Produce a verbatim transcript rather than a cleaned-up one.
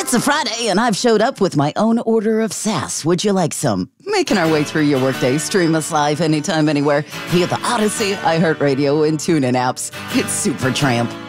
It's a Friday, and I've showed up with my own order of sass. Would you like some? Making our way through your workday. Stream us live anytime, anywhere via the Odyssey, iHeartRadio, and TuneIn apps. It's Supertramp.